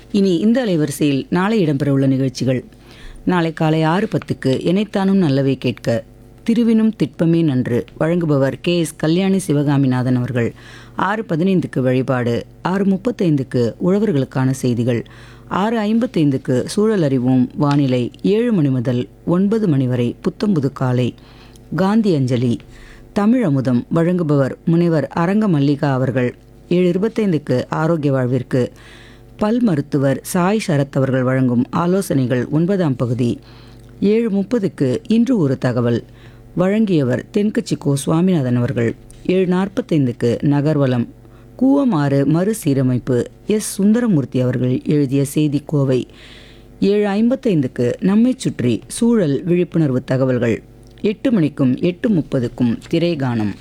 இனி இந்த அலைவரிசையில் நாளை இடம்பெறவுள்ள நிகழ்ச்சிகள். நாளை காலை 6:10 எனைத்தானும் நல்லவை கேட்க திருவினும் திட்பமே நன்று வழங்குபவர் KS கல்யாணி சிவகாமிநாதன் அவர்கள். 6:15 வழிபாடு, 6:35 உழவர்களுக்கான செய்திகள், 6:55 சூழல் அறிவோம் வானிலை, 7 மணி முதல் 9 மணி வரை புத்தம்புது காலை காந்தி அஞ்சலி, தமிழ் அமுதம் வழங்குபவர் முனைவர் அரங்க மல்லிகா அவர்கள். 7:25 ஆரோக்கிய வாழ்விற்கு பல் மருத்துவர் சாய் சரத் அவர்கள் வழங்கும் ஆலோசனைகள் 9ஆம் பகுதி. 7:30 இன்று ஒரு தகவல் வழங்கியவர் தென்கட்சி கோ சுவாமிநாதன் அவர்கள். 7:45 நகர்வலம் கூவமாறு மறுசீரமைப்பு சுந்தரமூர்த்தி அவர்கள் எழுதிய செய்தி கோவை. 7:55 நம்மை சுற்றி சூழல் விழிப்புணர்வு தகவல்கள். 8 மணிக்கும் 8:30க்கும் திரைகானம்.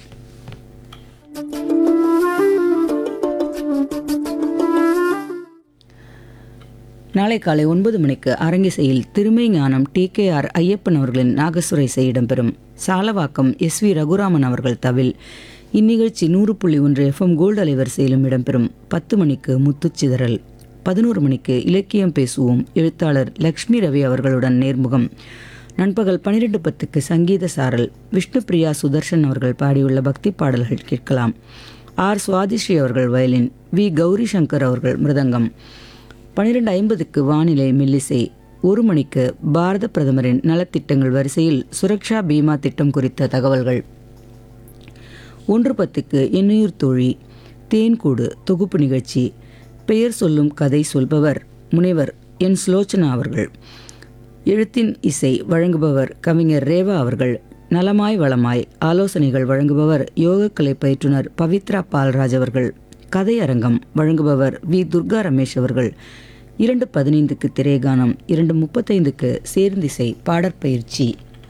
நாளை காலை 9 மணிக்கு அரங்கிசையில் திருமை ஞானம் TKR ஐயப்பன் அவர்களின் நாகசுர இசை இடம்பெறும். சாலவாக்கம் SV ரகுராமன் அவர்கள் தவில். இந்நிகழ்ச்சி 100.1 FM கோல்டு அலைவரிசையிலும் இடம்பெறும். 10 மணிக்கு முத்துச்சிதறல். 11 மணிக்கு இலக்கியம் பேசுவோம் எழுத்தாளர் லக்ஷ்மி ரவி அவர்களுடன் நேர்முகம். நண்பகல் 12:10 சங்கீத சாரல் விஷ்ணுபிரியா சுதர்ஷன் அவர்கள் பாடியுள்ள பக்தி பாடல்கள் கேட்கலாம். R சுவாதிஸ்ரீ அவர்கள் வயலின், V கௌரி சங்கர் அவர்கள் மிருதங்கம். 12:50 வானிலை மெல்லிசை. 1 மணிக்கு பாரத பிரதமரின் நலத்திட்டங்கள் வரிசையில் சுரக்ஷா பீமா திட்டம் குறித்த தகவல்கள். 1:10 எண்ணுயிர் தோழி தேன்கூடு தொகுப்பு நிகழ்ச்சி. பெயர் சொல்லும் கதை சொல்பவர் முனைவர் N சுலோச்சனா அவர்கள். எழுத்தின் இசை வழங்குபவர் கவிஞர் ரேவா அவர்கள். நலமாய் வளமாய் ஆலோசனைகள் வழங்குபவர் யோகக்கலை பயிற்றுனர் பவித்ரா பால்ராஜ் அவர்கள். கதையரங்கம் வழங்குபவர் V துர்கா ரமேஷ் அவர்கள். 2:15 திரைகானம். 2:35 சேர்ந்திசை பாடற்பயிற்சி.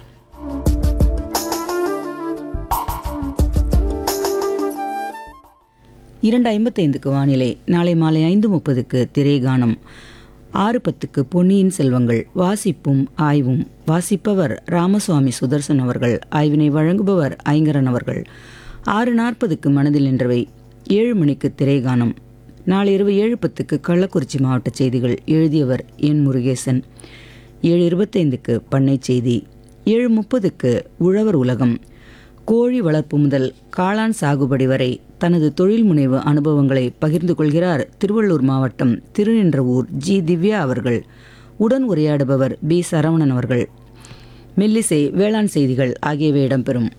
2:55 வானிலை. நாளை மாலை 5:30 திரைகானம். 6:10 பொன்னியின் செல்வங்கள் வாசிப்பும் ஆய்வும். வாசிப்பவர் ராமசுவாமி சுதர்சன் அவர்கள். ஆய்வினை வழங்குபவர் ஐங்கரன் அவர்கள். 6:40 மனதில் நின்றவை. 7 மணிக்கு திரைகானம். நாளை இரவு 7:10 கள்ளக்குறிச்சி மாவட்ட செய்திகள். எழுதியவர் என் முருகேசன். 7:25 பண்ணை செய்தி. 7:30 உழவர் உலகம். கோழி வளர்ப்பு முதல் காளான் சாகுபடி வரை தனது தொழில் முனைவு அனுபவங்களை பகிர்ந்து கொள்கிறார் திருவள்ளூர் மாவட்டம் திருநின்றவூர் G திவ்யா அவர்கள். உடன் உரையாடுபவர் B சரவணன் அவர்கள். மெல்லிசை, வேளாண் செய்திகள் ஆகியவை இடம்பெறும்.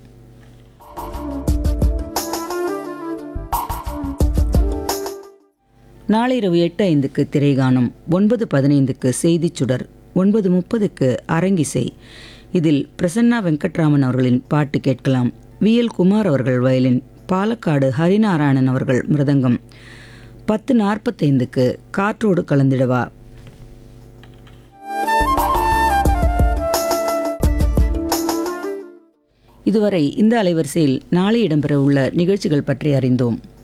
நாளை இரவு 8:05 திரைகானம். 9:15 செய்திச் சுடர். 9:30 அரங்கிசை. இதில் பிரசன்னா வெங்கட்ராமன் அவர்களின் பாட்டு கேட்கலாம். VL குமார் அவர்கள் வயலின், பாலக்காடு ஹரிநாராயணன் அவர்கள் மிருதங்கம். 10:45 காற்றோடு கலந்திடவா. இதுவரை இந்த அலைவரிசையில் நாளை இடம்பெற உள்ள நிகழ்ச்சிகள் பற்றி அறிந்தோம்.